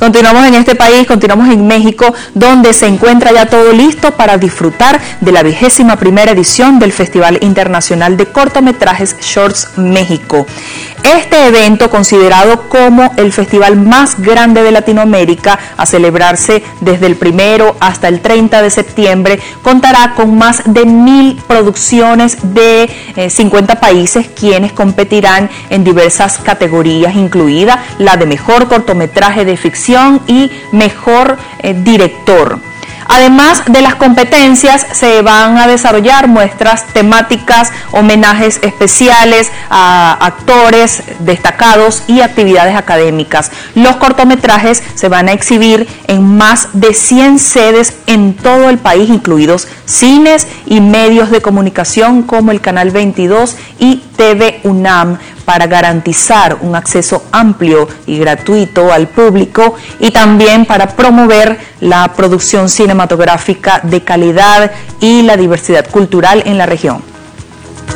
Continuamos en este país, continuamos en México, donde se encuentra ya todo listo para disfrutar de la 21ª edición del Festival Internacional de Cortometrajes Shorts México. Este evento, considerado como el festival más grande de Latinoamérica, a celebrarse desde el 1 hasta el 30 de septiembre, contará con más de 1000 producciones de 50 países, quienes competirán en diversas categorías, incluida la de mejor cortometraje de ficción y mejor director. Además de las competencias, se van a desarrollar muestras temáticas, homenajes especiales a actores destacados y actividades académicas. Los cortometrajes se van a exhibir en más de 100 sedes en todo el país, incluidos cines y medios de comunicación como el Canal 22 y TV UNAM, para garantizar un acceso amplio y gratuito al público y también para promover la producción cinematográfica de calidad y la diversidad cultural en la región.